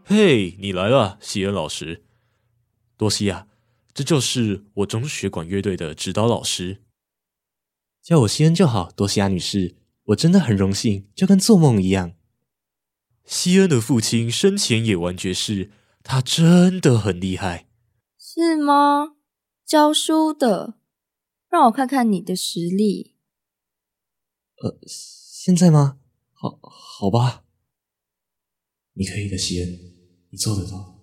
嘿，你来了，西恩老师。多西亚，这就是我中学管乐队的指导老师。 叫我西恩就好，多西亚女士，我真的很荣幸，就跟做梦一样。 西恩的父亲生前也玩爵士，他真的很厉害。 是吗？教书的，让我看看你的实力。 现在吗？好吧。你可以的，西恩，你做得到。